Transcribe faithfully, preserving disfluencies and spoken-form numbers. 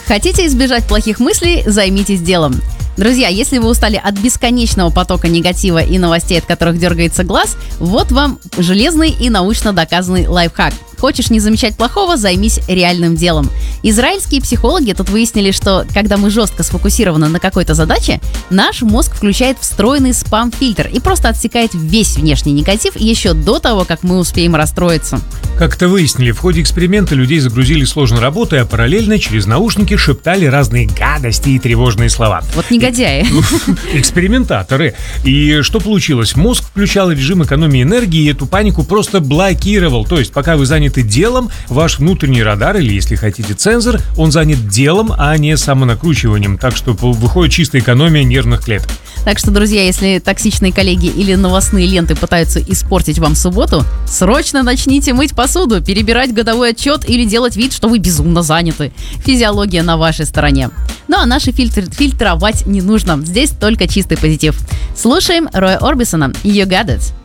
Хотите избежать плохих мыслей? Займитесь делом. Друзья, если вы устали от бесконечного потока негатива и новостей, от которых дергается глаз, вот вам железный и научно доказанный лайфхак. Хочешь не замечать плохого, займись реальным делом. Израильские психологи тут выяснили, что когда мы жестко сфокусированы на какой-то задаче, наш мозг включает встроенный спам-фильтр и просто отсекает весь внешний негатив еще до того, как мы успеем расстроиться. Как-то выяснили, в ходе эксперимента людей загрузили сложной работой, а параллельно через наушники шептали разные гадости и тревожные слова. Вот негодяи. Экспериментаторы. И что получилось? Мозг включал режим экономии энергии и эту панику просто блокировал. То есть, пока вы заняты делом, ваш внутренний радар, или, если хотите, цензор, он занят делом, а не самонакручиванием. Так что выходит чистая экономия нервных клеток. Так что, друзья, если токсичные коллеги или новостные ленты пытаются испортить вам субботу, срочно начните мыть посуду, перебирать годовой отчет или делать вид, что вы безумно заняты. Физиология на вашей стороне. Ну а наши фильтры фильтровать не нужно. Здесь только чистый позитив. Слушаем Роя Орбисона «You Got It».